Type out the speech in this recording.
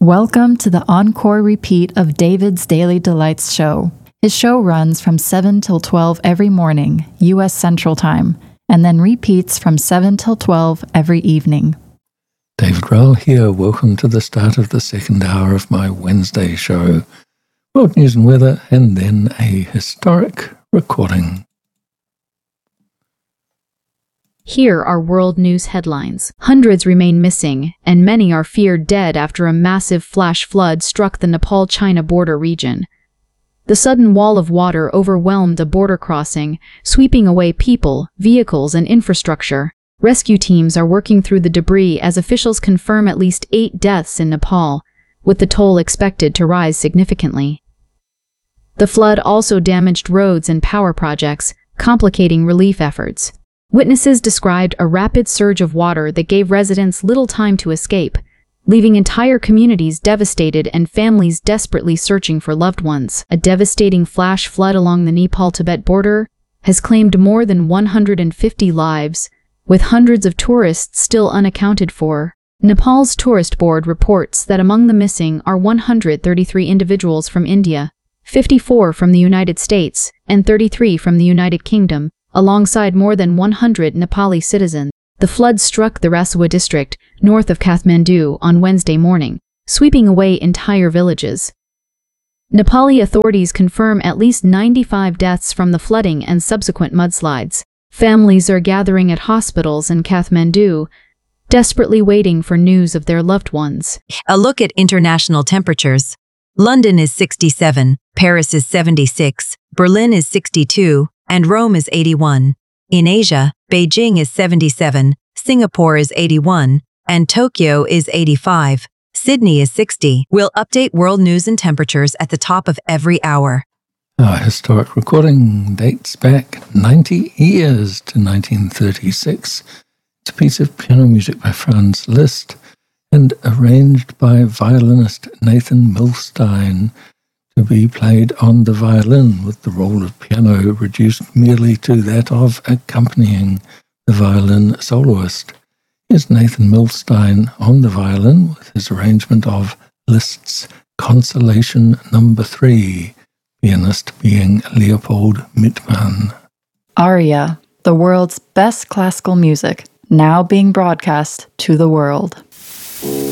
Welcome to the encore repeat of David's Daily Delights show. His show runs from 7 till 12 every morning, U.S. Central Time, and then repeats from 7 till 12 every evening. David Rowell here. Welcome to the start of the second hour of my Wednesday show. World news and weather, and then a historic recording. Here are world news headlines. Hundreds remain missing, and many are feared dead after a massive flash flood struck the Nepal-China border region. The sudden wall of water overwhelmed a border crossing, sweeping away people, vehicles, and infrastructure. Rescue teams are working through the debris as officials confirm at least 8 deaths in Nepal, with the toll expected to rise significantly. The flood also damaged roads and power projects, complicating relief efforts. Witnesses described a rapid surge of water that gave residents little time to escape, leaving entire communities devastated and families desperately searching for loved ones. A devastating flash flood along the Nepal-Tibet border has claimed more than 150 lives, with hundreds of tourists still unaccounted for. Nepal's tourist board reports that among the missing are 133 individuals from India, 54 from the United States, and 33 from the United Kingdom, alongside more than 100 Nepali citizens. The flood struck the Rasua district, north of Kathmandu, on Wednesday morning, sweeping away entire villages. Nepali authorities confirm at least 95 deaths from the flooding and subsequent mudslides. Families are gathering at hospitals in Kathmandu, desperately waiting for news of their loved ones. A look at international temperatures. London is 67, Paris is 76, Berlin is 62, and Rome is 81. In Asia, Beijing is 77, Singapore is 81, and Tokyo is 85. Sydney is 60. We'll update world news and temperatures at the top of every hour. Our historic recording dates back 90 years to 1936. It's a piece of piano music by Franz Liszt and arranged by violinist Nathan Milstein, to be played on the violin, with the role of piano reduced merely to that of accompanying the violin soloist. Here's Nathan Milstein on the violin with his arrangement of Liszt's Consolation No. 3, pianist being Leopold Mittmann. Aria, the world's best classical music, now being broadcast to the world.